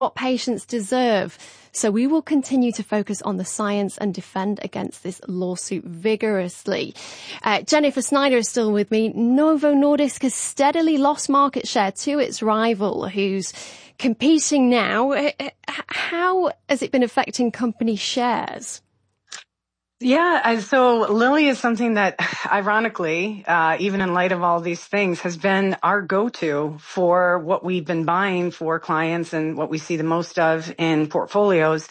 what patients deserve. So we will continue to focus on the science and defend against this lawsuit vigorously. Jennifer Snyder is still with me. Novo Nordisk has steadily lost market share to its rival, who's competing now. How has it been affecting company shares? Yeah, so Lilly is something that, ironically, even in light of all these things, has been our go-to for what we've been buying for clients and what we see the most of in portfolios.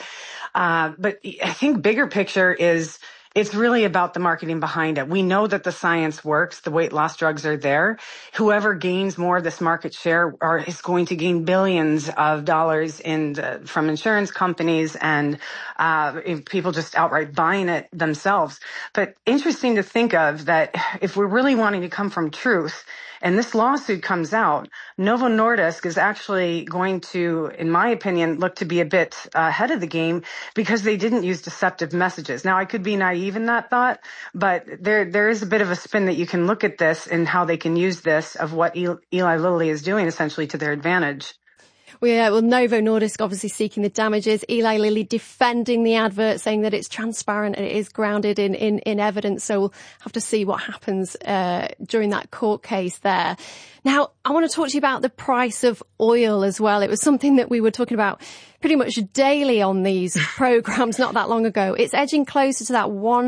But I think bigger picture is it's really about the marketing behind it. We know that the science works. The weight loss drugs are there. Whoever gains more of this market share is going to gain billions of dollars from insurance companies and people just outright buying it themselves. But interesting to think of that if we're really wanting to come from truth, and this lawsuit comes out, Novo Nordisk is actually going to, in my opinion, look to be a bit ahead of the game because they didn't use deceptive messages. Now, I could be naive in that thought, but there is a bit of a spin that you can look at this and how they can use this of what Eli Lilly is doing essentially to their advantage. Well, Novo Nordisk obviously seeking the damages. Eli Lilly defending the advert, saying that it's transparent and it is grounded in evidence. So we'll have to see what happens during that court case there. Now, I want to talk to you about the price of oil as well. It was something that we were talking about pretty much daily on these programs not that long ago. It's edging closer to that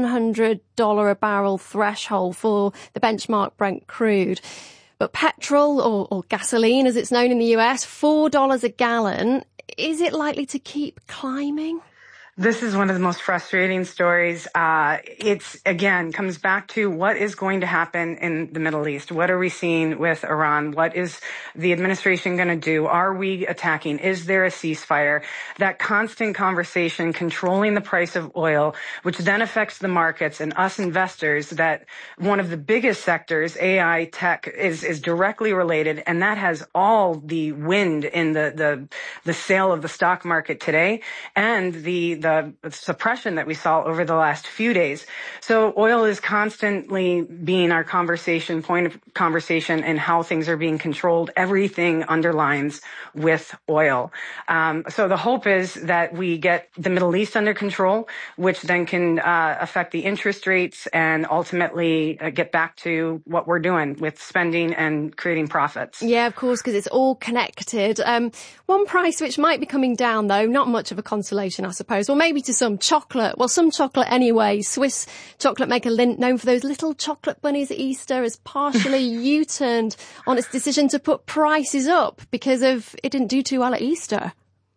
$100 a barrel threshold for the benchmark Brent crude. But petrol, or gasoline as it's known in the US, $4 a gallon. Is it likely to keep climbing? This is one of the most frustrating stories. It's, again, comes back to what is going to happen in the Middle East. What are we seeing with Iran? What is the administration going to do? Are we attacking? Is there a ceasefire? That constant conversation controlling the price of oil, which then affects the markets and us investors, that one of the biggest sectors, AI tech, is directly related, and that has all the wind in the sale of the stock market today and the suppression that we saw over the last few days. So oil is constantly being our point of conversation and how things are being controlled. Everything underlines with oil. So the hope is that we get the Middle East under control, which then can affect the interest rates and ultimately get back to what we're doing with spending and creating profits. Yeah, of course, because it's all connected. One price which might be coming down, though, not much of a consolation, I suppose. Or maybe to some chocolate. Well, some chocolate anyway. Swiss chocolate maker Lindt, known for those little chocolate bunnies at Easter, has partially U-turned on its decision to put prices up because of it didn't do too well at Easter.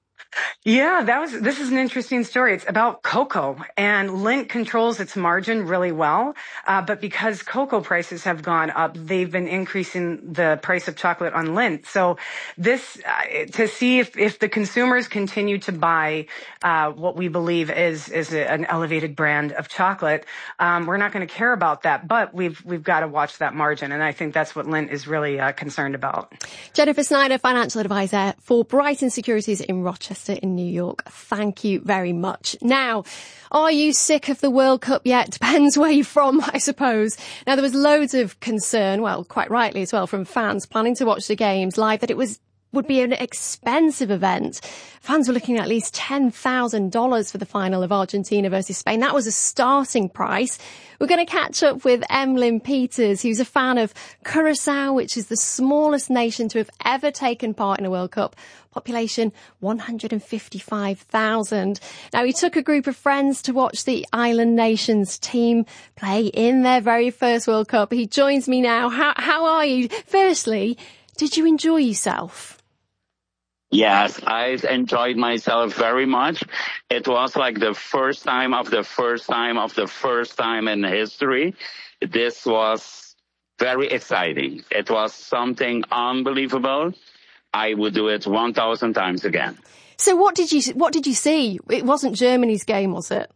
Yeah, this is an interesting story. It's about cocoa, and Lindt controls its margin really well. But because cocoa prices have gone up, they've been increasing the price of chocolate on Lindt. So this, to see if the consumers continue to buy, what we believe is an elevated brand of chocolate, we're not going to care about that. But we've got to watch that margin. And I think that's what Lindt is really concerned about. Jennifer Snyder, financial advisor for Brighton Securities in Rochester in New York. Thank you very much. Now, are you sick of the World Cup yet? Depends where you're from, I suppose. Now, there was loads of concern, well, quite rightly as well, from fans planning to watch the games live that it would be an expensive event. Fans were looking at least $10,000 for the final of Argentina versus Spain. That was a starting price. We're going to catch up with Emlyn Peters, who's a fan of Curacao, which is the smallest nation to have ever taken part in a World Cup. Population 155,000. Now, he took a group of friends to watch the island nations team play in their very first World Cup. He joins me now. How are you? Firstly, did you enjoy yourself? Yes, I enjoyed myself very much. It was like the first time of the first time of the first time in history. This was very exciting. It was something unbelievable. I would do it 1,000 times again. So what did you see? It wasn't Germany's game, was it?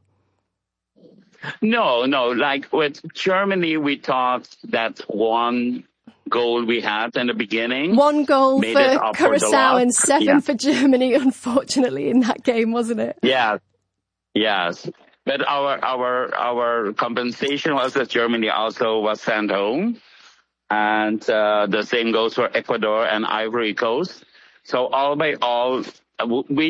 No. Like with Germany, we thought that one goal we had in the beginning. One goal for Curacao and 7 for Germany, unfortunately, in that game, wasn't it? Yes. But our compensation was that Germany also was sent home. And the same goes for Ecuador and Ivory Coast. So all by all, we